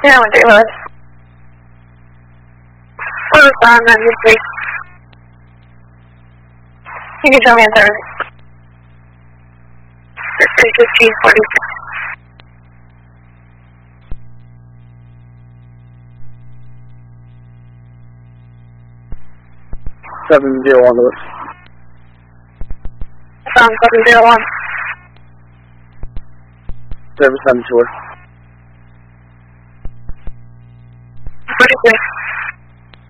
Yeah, with St. Louis. First on midweek. You can tell me on Thursday. 3:15:46. Lewis. Sound 701. 772. 46.